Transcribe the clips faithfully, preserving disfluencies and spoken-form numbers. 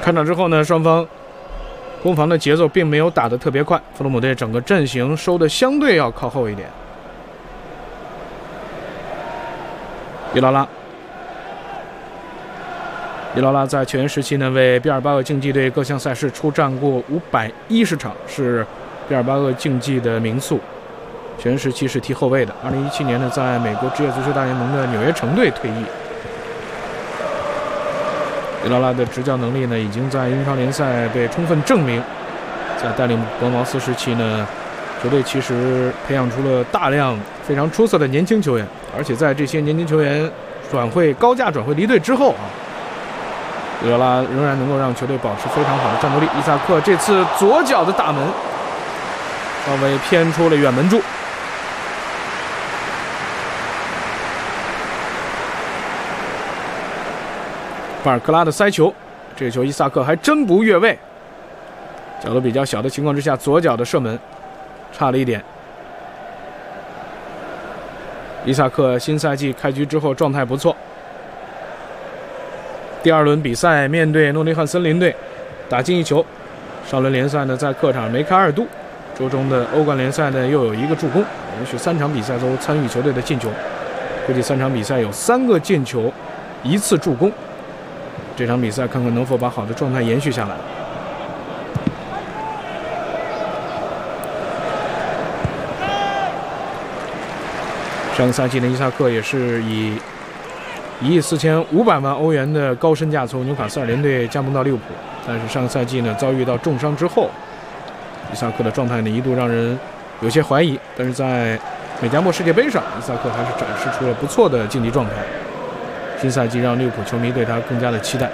开场之后呢，双方攻防的节奏并没有打得特别快，弗洛姆队整个阵型收的相对要靠后一点。伊劳拉，伊劳拉在球员时期呢，为毕尔巴鄂竞技队各项赛事出战过五百一十场，是毕尔巴鄂竞技的名宿。球员时期是踢后卫的。二零一七年呢，在美国职业足球大联盟的纽约城队退役。伊劳拉的执教能力呢，已经在英超联赛被充分证明。在带领博茅斯时期呢，球队其实培养出了大量非常出色的年轻球员，而且在这些年轻球员转会高价转会离队之后啊，伊劳拉仍然能够让球队保持非常好的战斗力。伊萨克这次左脚的大门稍微偏出了远门柱。巴尔克拉的塞球，这个球伊萨克还真不越位，角度比较小的情况之下，左脚的射门差了一点。伊萨克新赛季开局之后状态不错，第二轮比赛面对诺丁汉森林队打进一球，上轮联赛呢在客场梅开二度，周中的欧冠联赛呢又有一个助攻，连续三场比赛都参与球队的进球，估计三场比赛有三个进球，一次助攻。这场比赛看看能否把好的状态延续下来。上个赛季的伊萨克也是以一亿四千五百万欧元的高身价从纽卡斯尔联队加盟到利物浦，但是上个赛季呢遭遇到重伤之后，伊萨克的状态呢一度让人有些怀疑，但是在美加墨世界杯上，伊萨克还是展示出了不错的竞技状态。新赛季让利物浦球迷对他更加的期待。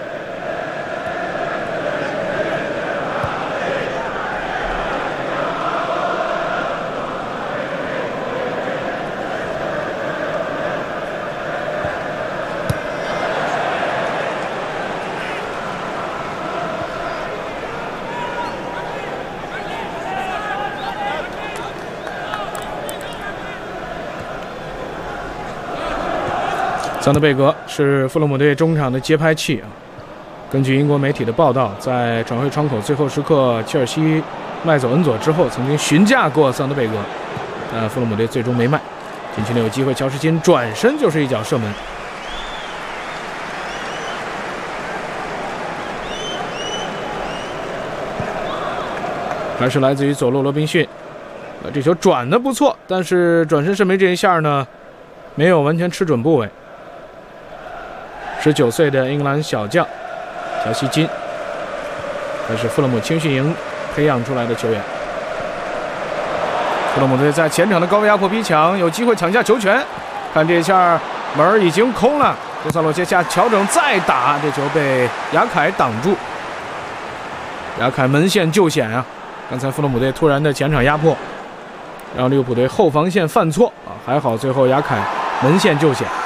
桑德贝格是富勒姆队中场的节拍器啊。根据英国媒体的报道，在转会窗口最后时刻，切尔西卖走恩佐之后，曾经询价过桑德贝格，但富勒姆队最终没卖。禁区内有机会，乔什金转身就是一脚射门。还是来自于左路罗宾逊，呃，这球转的不错，但是转身射门这一下呢，没有完全吃准部位。十九岁的英格兰小将乔西金，他是富勒姆青训营培养出来的球员。富勒姆队在前场的高位压迫逼抢，有机会抢下球权，看这一下门已经空了，多萨洛接下调整再打，这球被亚凯挡住。亚凯门线救险啊！刚才富勒姆队突然的前场压迫，让利物浦队后防线犯错啊，还好最后亚凯门线救险。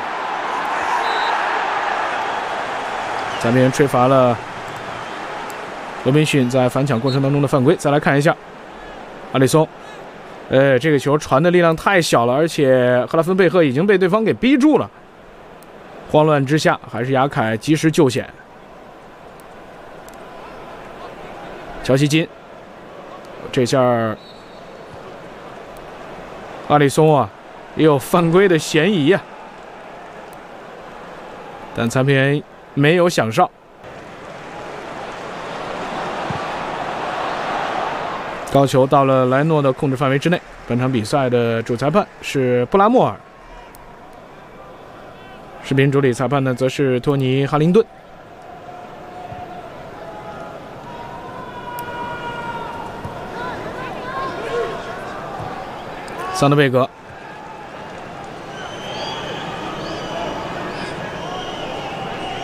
咱们吹罚了罗宾逊在反抢过程当中的犯规。再来看一下阿里松，呃，这个球传的力量太小了，而且赫拉芬贝赫已经被对方给逼住了。慌乱之下，还是亚凯及时救险。乔西金，这下阿里松啊，也有犯规的嫌疑啊，但裁判员没有响哨。高球到了莱诺的控制范围之内。本场比赛的主裁判是布拉莫尔，视频主理裁判呢则是托尼·哈林顿。桑德贝格